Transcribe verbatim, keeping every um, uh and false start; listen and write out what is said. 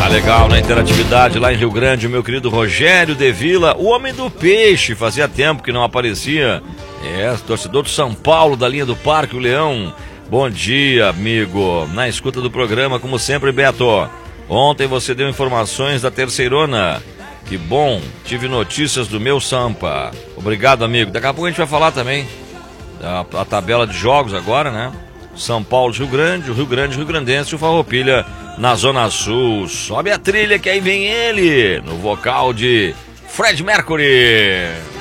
legal, na interatividade lá em Rio Grande, o meu querido Rogério de Vila, o homem do peixe, fazia tempo que não aparecia. É, torcedor do São Paulo, da linha do Parque, o Leão. Bom dia, amigo. Na escuta do programa, como sempre, Beto. Ontem você deu informações da Terceirona. Que bom, tive notícias do meu Sampa. Obrigado, amigo. Daqui a pouco a gente vai falar também da a tabela de jogos agora, né? São Paulo, Rio Grande, o Rio Grande, Rio Grandense e o Farroupilha na Zona Sul. Sobe a trilha que aí vem ele, no vocal de Fred Mercury.